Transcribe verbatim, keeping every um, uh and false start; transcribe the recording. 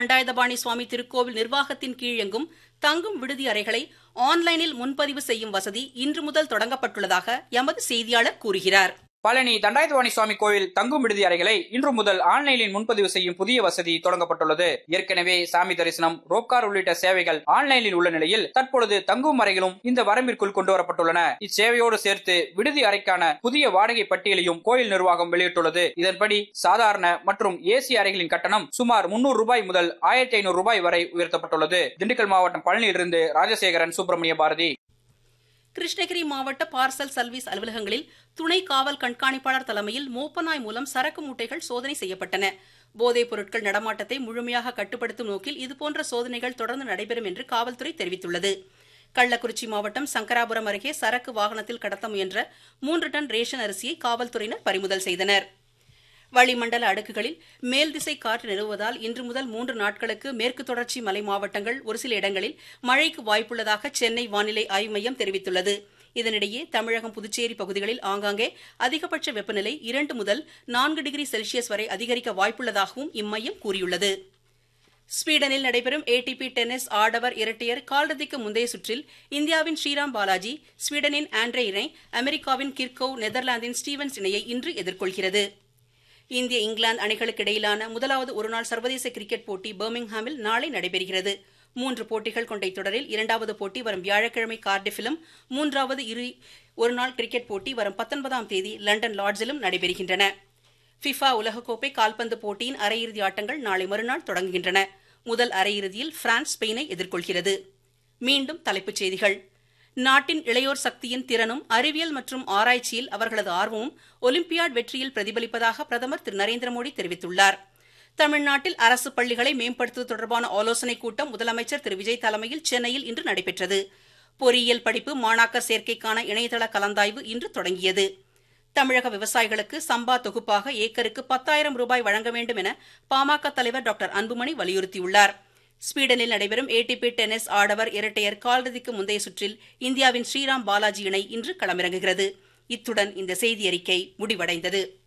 தண்டாயுதபாணி சுவாமி திருக்கோவில் நிர்வாகத்தின் கீழ் இயங்கும் தங்கும் விடுதி அறைகளை ஆன்லைனில் முன்பதிவு செய்யும் வசதி இன்று முதல் தொடங்கப்பட்டுள்ளதாக எமது செய்தியாளர் கூறுகிறார். பழனி தண்டாயுதபாணி சுவாமி கோயில் தங்கும் விடுதி அறைகளை இன்று முதல் ஆன்லைனில் முன்பதிவு செய்யும் புதிய வசதி தொடங்கப்பட்டுள்ளது. ஏற்கனவே சாமி தரிசனம், ரோப்கார் உள்ளிட்ட சேவைகள் ஆன்லைனில் உள்ள நிலையில் தற்பொழுது தங்கும் அறைகளும் இந்த வரம்பிற்குள் கொண்டு வரப்பட்டுள்ளன. இச்சேவையோடு சேர்த்து விடுதி அறைக்கான புதிய வாடகை பட்டியலையும் கோயில் நிர்வாகம் வெளியிட்டுள்ளது. இதன்படி சாதாரண மற்றும் ஏசி அறைகளின் கட்டணம் சுமார் முன்னூறு ரூபாய் முதல் ஆயிரத்தி ஐநூறு ரூபாய் வரை உயர்த்தப்பட்டுள்ளது. திண்டுக்கல் மாவட்டம் பழனியிலிருந்து ராஜசேகரன், சுப்பிரமணிய பாரதி. கிருஷ்ணகிரி மாவட்ட பார்சல் சர்வீஸ் அலுவலகங்களில் துணை காவல் கண்காணிப்பாளர் தலைமையில் மோப்பநாய் மூலம் சரக்கு மூட்டைகள் சோதனை செய்யப்பட்டன. போதைப் பொருட்கள் நடமாட்டத்தை முழுமையாக கட்டுப்படுத்தும் நோக்கில் இதுபோன்ற சோதனைகள் தொடர்ந்து நடைபெறும் என்று காவல்துறை தெரிவித்துள்ளது. கள்ளக்குறிச்சி மாவட்டம் சங்கராபுரம் அருகே சரக்கு வாகனத்தில் கடத்த முயன்ற மூன்று டன் ரேஷன் அரிசியை காவல்துறையினர் பறிமுதல் செய்தனர். வளிமண்டல அடுக்குகளில் மேல் திசை காற்று நிலவுவதால் இன்று முதல் மூன்று நாட்களுக்கு மேற்கு தொடர்ச்சி மலை மாவட்டங்கள் ஒரு சில இடங்களில் மழைக்கு வாய்ப்புள்ளதாக சென்னை வானிலை ஆய்வு மையம் தெரிவித்துள்ளது. இதனிடையே தமிழகம், புதுச்சேரி பகுதிகளில் ஆங்காங்கே அதிகபட்ச வெப்பநிலை இரண்டு முதல் நான்கு டிகிரி செல்சியஸ் வரை அதிகரிக்க வாய்ப்புள்ளதாகவும் இம்மையம் கூறியுள்ளது. ஸ்வீடனில் நடைபெறும் ஏடிபி டென்னிஸ் ஆடவர் இரட்டையர் காலிறுதிக்கு முந்தைய சுற்றில் இந்தியாவின் ஸ்ரீராம் பாலாஜி ஸ்வீடனின் ஆண்ட்ரே இணை அமெரிக்காவின் கிர்கோவ், நெதர்லாந்தின் ஸ்டீவன்ஸ் இணையை இன்று எதிர்கொள்கிறது. இந்திய இங்கிலாந்து அணிகளுக்கு இடையிலான முதலாவது ஒருநாள் சர்வதேச கிரிக்கெட் போட்டி பர்மிங்ஹாமில் நாளை நடைபெறுகிறது. மூன்று போட்டிகள் கொண்ட இத்தொடரில் இரண்டாவது போட்டி வரும் வியாழக்கிழமை கார்டிஃபிலும், மூன்றாவது இரு ஒருநாள் கிரிக்கெட் போட்டி வரும் பத்தொன்பதாம் தேதி லண்டன் லார்ட்ஸிலும் நடைபெறுகின்றன. ஃபிஃபா உலகக்கோப்பை கால்பந்து போட்டியின் அரையிறுதி ஆட்டங்கள் நாளை மறுநாள் தொடங்குகின்றன. முதல் அரையிறுதியில் பிரான்ஸ் ஸ்பெயினை எதிர்கொள்கிறது. மீண்டும் தலைப்புச் செய்திகள். நாட்டின் இளையோர் சக்தியின் திறனும் அறிவியல் மற்றும் ஆராய்ச்சியில் அவர்களது ஆர்வமும் ஒலிம்பியாட் வெற்றியில் பிரதிபலிப்பதாக பிரதமர் திரு நரேந்திர மோடி தெரிவித்துள்ளார். தமிழ்நாட்டில் அரசு பள்ளிகளை மேம்படுத்துவது தொடர்பான ஆலோசனைக் கூட்டம் முதலமைச்சர் திரு விஜய் தலைமையில் சென்னையில் இன்று நடைபெற்றது. பொறியியல் படிப்பு மாணாக்கர் சேர்க்கைக்கான இணையதள கலந்தாய்வு இன்று தொடங்கியது. தமிழக விவசாயிகளுக்கு சம்பா தொகுப்பாக ஏக்கருக்கு பத்தாயிரம் ரூபாய் வழங்க வேண்டும் என பாமக தலைவர் டாக்டர் அன்புமணி வலியுறுத்தியுள்ளார். ஸ்வீடனில் நடைபெறும் ஏடிபி டென்னிஸ் ஆடவர் இரட்டையர் காலிறுதிக்கு முந்தைய சுற்றில் இந்தியாவின் ஸ்ரீராம் பாலாஜி இணை இன்று களமிறங்குகிறது. இத்துடன் இந்த செய்தியறிக்கை முடிவடைந்தது.